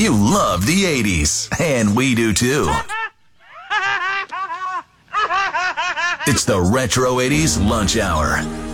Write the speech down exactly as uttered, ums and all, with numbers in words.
You love the eighties, and we do too. It's the Retro eighties Lunch Hour.